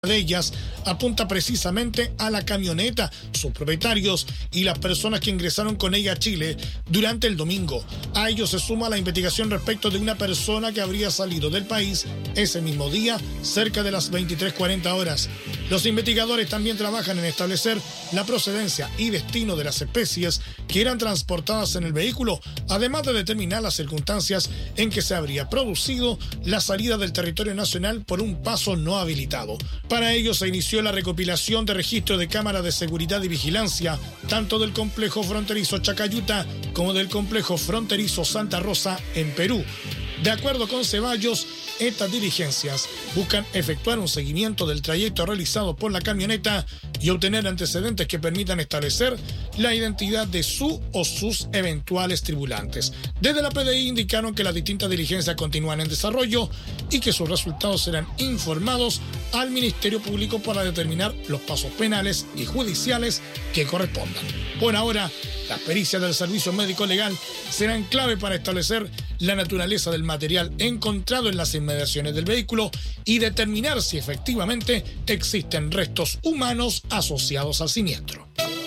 de ellas apunta precisamente a la camioneta, sus propietarios y las personas que ingresaron con ella a Chile durante el domingo. A ello se suma la investigación respecto de una persona que habría salido del país ese mismo día, cerca de las 23:40 horas. Los investigadores también trabajan en establecer la procedencia y destino de las especies que eran transportadas en el vehículo, además de determinar las circunstancias en que se habría producido la salida del territorio nacional por un paso no habilitado. Para ello se inició la recopilación de registros de cámaras de seguridad y vigilancia, tanto del complejo fronterizo Chacayuta como del complejo fronterizo Santa Rosa en Perú. De acuerdo con Ceballos, estas diligencias buscan efectuar un seguimiento del trayecto realizado por la camioneta y obtener antecedentes que permitan establecer la identidad de su o sus eventuales tripulantes. Desde la PDI indicaron que las distintas diligencias continúan en desarrollo y que sus resultados serán informados al Ministerio Público para determinar los pasos penales y judiciales que correspondan. Por ahora, las pericias del Servicio Médico Legal serán clave para establecer la naturaleza del material encontrado en las inmediaciones del vehículo y determinar si efectivamente existen restos humanos asociados al siniestro.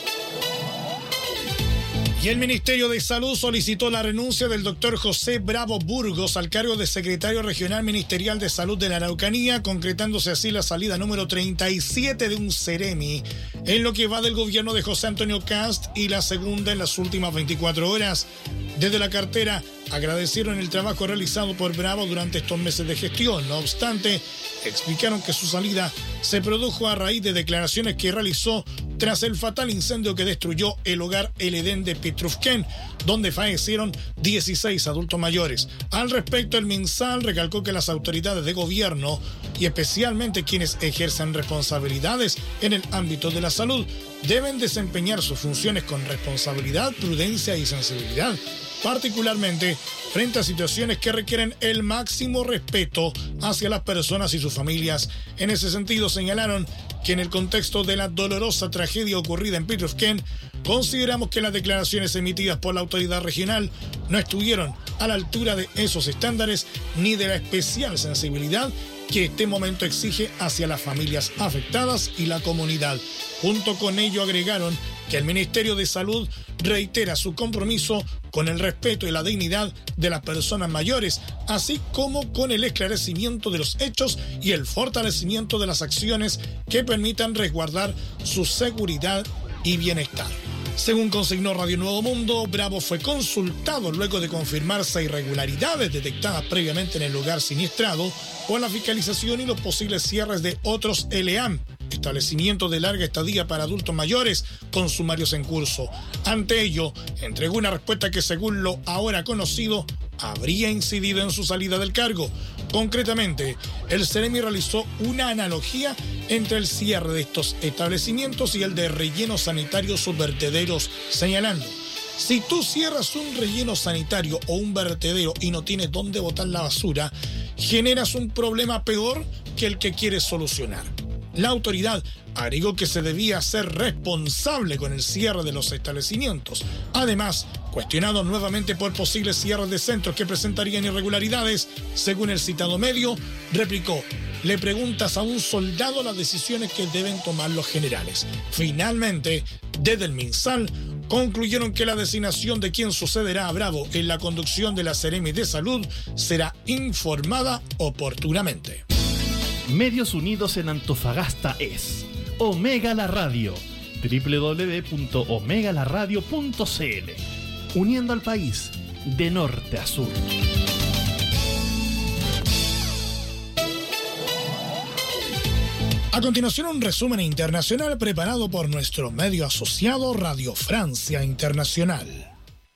Y el Ministerio de Salud solicitó la renuncia del doctor José Bravo Burgos al cargo de secretario regional ministerial de Salud de la Araucanía, concretándose así la salida número 37 de un Ceremi, en lo que va del gobierno de José Antonio Kast y la segunda en las últimas 24 horas. Desde la cartera agradecieron el trabajo realizado por Bravo durante estos meses de gestión. No obstante, explicaron que su salida se produjo a raíz de declaraciones que realizó tras el fatal incendio que destruyó el hogar El Edén de Petrufquén, donde fallecieron 16 adultos mayores. Al respecto, el MinSal recalcó que las autoridades de gobierno y especialmente quienes ejercen responsabilidades en el ámbito de la salud deben desempeñar sus funciones con responsabilidad, prudencia y sensibilidad, particularmente frente a situaciones que requieren el máximo respeto hacia las personas y sus familias. En ese sentido, señalaron que en el contexto de la dolorosa tragedia ocurrida en Petrufquén, consideramos que las declaraciones emitidas por la autoridad regional no estuvieron a la altura de esos estándares ni de la especial sensibilidad que este momento exige hacia las familias afectadas y la comunidad. Junto con ello agregaron que el Ministerio de Salud reitera su compromiso con el respeto y la dignidad de las personas mayores, así como con el esclarecimiento de los hechos y el fortalecimiento de las acciones que permitan resguardar su seguridad y bienestar. Según consignó Radio Nuevo Mundo, Bravo fue consultado luego de confirmarse irregularidades detectadas previamente en el lugar siniestrado por la fiscalización y los posibles cierres de otros ELEAM, establecimientos de larga estadía para adultos mayores, con sumarios en curso. Ante ello, entregó una respuesta que, según lo ahora conocido, habría incidido en su salida del cargo. Concretamente, el Ceremi realizó una analogía entre el cierre de estos establecimientos y el de rellenos sanitarios subvertederos, señalando: si tú cierras un relleno sanitario o un vertedero y no tienes dónde botar la basura, generas un problema peor que el que quieres solucionar. La autoridad agregó que se debía ser responsable con el cierre de los establecimientos. Además, cuestionado nuevamente por posibles cierres de centros que presentarían irregularidades, según el citado medio, replicó: le preguntas a un soldado las decisiones que deben tomar los generales. Finalmente, desde el MinSal, concluyeron que la designación de quien sucederá a Bravo en la conducción de la Seremi de Salud será informada oportunamente. Medios Unidos en Antofagasta es Omega La Radio, www.omegalaradio.cl, uniendo al país de norte a sur. A continuación, un resumen internacional preparado por nuestro medio asociado Radio Francia Internacional.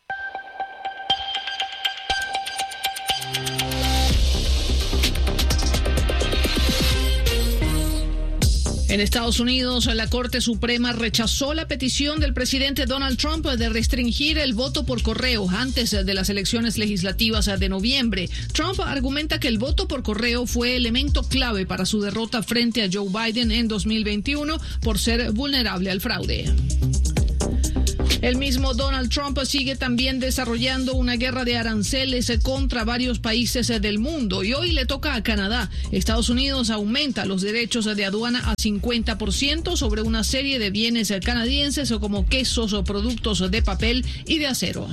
En Estados Unidos, la Corte Suprema rechazó la petición del presidente Donald Trump de restringir el voto por correo antes de las elecciones legislativas de noviembre. Trump argumenta que el voto por correo fue elemento clave para su derrota frente a Joe Biden en 2021 por ser vulnerable al fraude. El mismo Donald Trump sigue también desarrollando una guerra de aranceles contra varios países del mundo y hoy le toca a Canadá. Estados Unidos aumenta los derechos de aduana a 50% sobre una serie de bienes canadienses como quesos o productos de papel y de acero.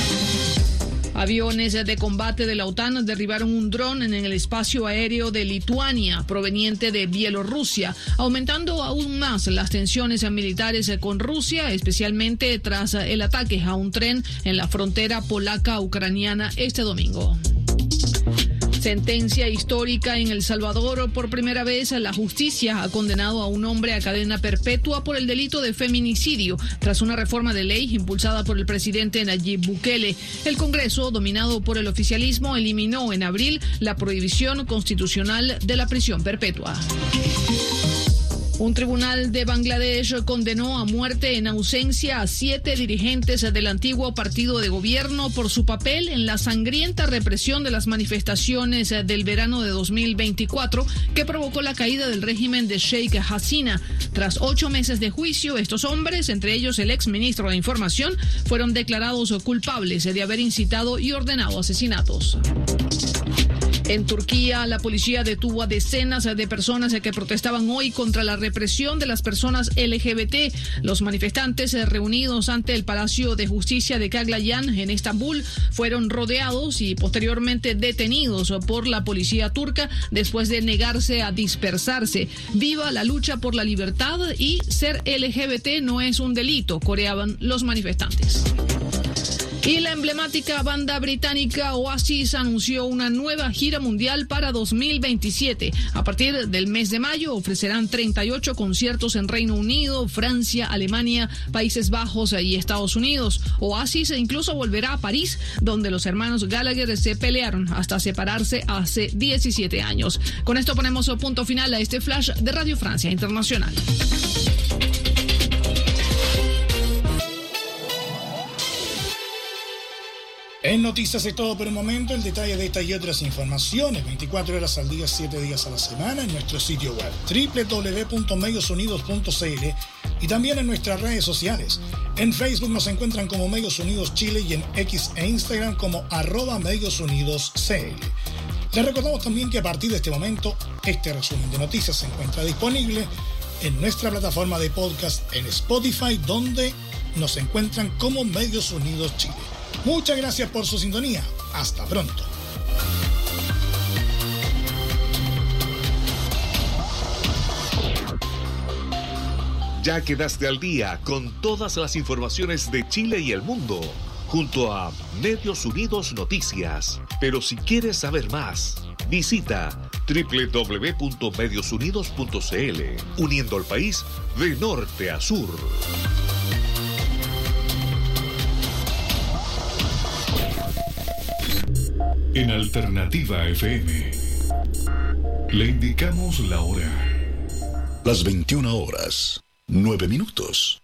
Aviones de combate de la OTAN derribaron un dron en el espacio aéreo de Lituania, proveniente de Bielorrusia, aumentando aún más las tensiones militares con Rusia, especialmente tras el ataque a un tren en la frontera polaca-ucraniana este domingo. Sentencia histórica en El Salvador. Por primera vez, la justicia ha condenado a un hombre a cadena perpetua por el delito de feminicidio, tras una reforma de ley impulsada por el presidente Nayib Bukele. El Congreso, dominado por el oficialismo, eliminó en abril la prohibición constitucional de la prisión perpetua. Un tribunal de Bangladesh condenó a muerte en ausencia a 7 dirigentes del antiguo partido de gobierno por su papel en la sangrienta represión de las manifestaciones del verano de 2024 que provocó la caída del régimen de Sheikh Hasina. Tras 8 meses de juicio, estos hombres, entre ellos el exministro de Información, fueron declarados culpables de haber incitado y ordenado asesinatos. En Turquía, la policía detuvo a decenas de personas que protestaban hoy contra la represión de las personas LGBT. Los manifestantes reunidos ante el Palacio de Justicia de Caglayan en Estambul fueron rodeados y posteriormente detenidos por la policía turca después de negarse a dispersarse. Viva la lucha por la libertad y ser LGBT no es un delito, coreaban los manifestantes. Y la emblemática banda británica Oasis anunció una nueva gira mundial para 2027. A partir del mes de mayo ofrecerán 38 conciertos en Reino Unido, Francia, Alemania, Países Bajos y Estados Unidos. Oasis incluso volverá a París, donde los hermanos Gallagher se pelearon hasta separarse hace 17 años. Con esto ponemos punto final a este flash de Radio Francia Internacional. En Noticias es todo por el momento. El detalle de estas y otras informaciones 24 horas al día, 7 días a la semana en nuestro sitio web www.mediosunidos.cl y también en nuestras redes sociales. En Facebook nos encuentran como Medios Unidos Chile y en X e Instagram como @MediosUnidosCL. Les recordamos también que a partir de este momento este resumen de noticias se encuentra disponible en nuestra plataforma de podcast en Spotify, donde nos encuentran como Medios Unidos Chile. Muchas gracias por su sintonía. Hasta pronto. Ya quedaste al día con todas las informaciones de Chile y el mundo, junto a Medios Unidos Noticias. Pero si quieres saber más, visita www.mediosunidos.cl, uniendo al país de norte a sur. En Alternativa FM le indicamos la hora. Las 21 horas, 9 minutos.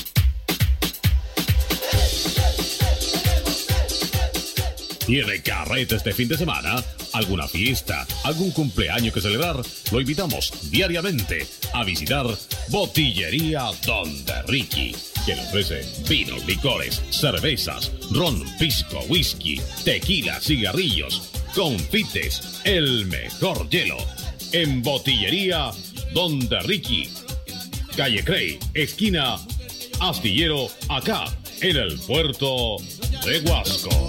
¿Tiene carrete este fin de semana? ¿Alguna fiesta? ¿Algún cumpleaños que celebrar? Lo invitamos diariamente a visitar Botillería Donde Ricky, que le ofrece vinos, licores, cervezas, ron, pisco, whisky, tequila, cigarrillos, confites, el mejor hielo. En Botillería Donde Ricky, calle Crey, esquina Astillero, acá en el puerto de Huasco.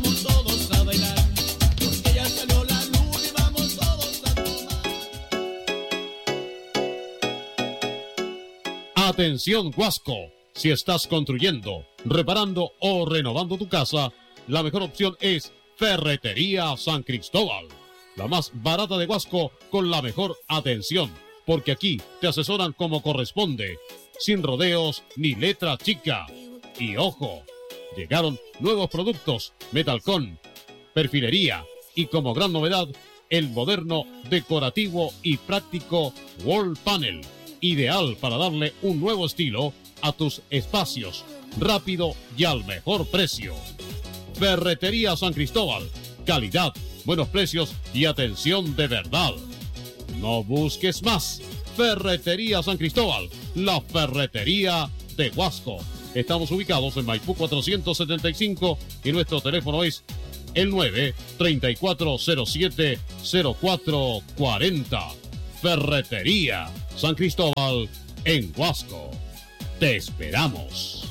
Atención Huasco, si estás construyendo, reparando o renovando tu casa, la mejor opción es Ferretería San Cristóbal, la más barata de Huasco con la mejor atención, porque aquí te asesoran como corresponde, sin rodeos ni letra chica. Y ojo, llegaron nuevos productos, metalcón, perfilería y como gran novedad, el moderno, decorativo y práctico Wall Panel, ideal para darle un nuevo estilo a tus espacios, rápido y al mejor precio. Ferretería San Cristóbal, calidad, buenos precios y atención de verdad. No busques más. Ferretería San Cristóbal, la ferretería de Huasco. Estamos ubicados en Maipú 475 y nuestro teléfono es el 9-3407-0440. Ferretería San Cristóbal en Huasco. Te esperamos.